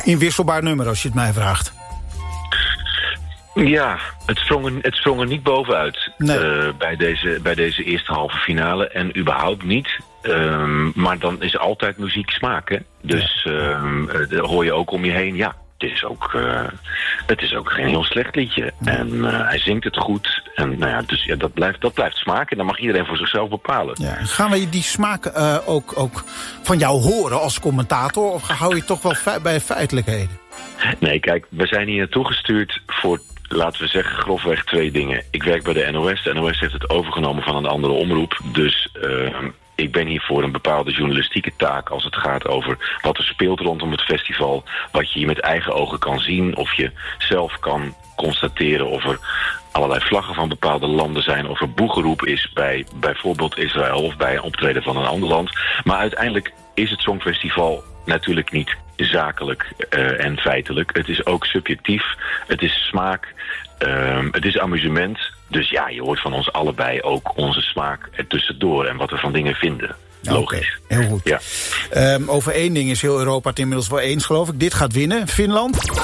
inwisselbaar nummer, als je het mij vraagt. Ja, het sprong er niet bovenuit. Nee. Bij deze eerste halve finale. En überhaupt niet. Maar dan is altijd muziek smaak, hè? Dus dat hoor je ook om je heen. Ja, het is ook geen heel slecht liedje. Nee. En hij zingt het goed. En nou ja, dus ja, dat blijft smaak. En dan mag iedereen voor zichzelf bepalen. Ja. Gaan we die smaak ook van jou horen als commentator? Of hou je toch wel bij feitelijkheden? Nee, kijk, we zijn hier naartoe gestuurd voor, laten we zeggen, grofweg 2 dingen. Ik werk bij de NOS. De NOS heeft het overgenomen van een andere omroep. Dus ik ben hier voor een bepaalde journalistieke taak als het gaat over wat er speelt rondom het festival. Wat je hier met eigen ogen kan zien. Of je zelf kan constateren of er allerlei vlaggen van bepaalde landen zijn. Of er boegeroep is bij bijvoorbeeld Israël of bij een optreden van een ander land. Maar uiteindelijk is het Songfestival natuurlijk niet zakelijk en feitelijk. Het is ook subjectief. Het is smaak. Het is amusement. Dus ja, je hoort van ons allebei ook onze smaak ertussendoor en wat we van dingen vinden. Logisch. Okay, heel goed. Ja. Over 1 ding is heel Europa het inmiddels wel eens, geloof ik. Dit gaat winnen, Finland.